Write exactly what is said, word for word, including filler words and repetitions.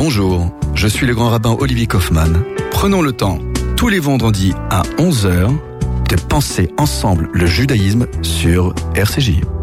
Bonjour, je suis le grand rabbin Olivier Kaufmann. Prenons le temps, tous les vendredis à onze heures, de penser ensemble le judaïsme sur R C J.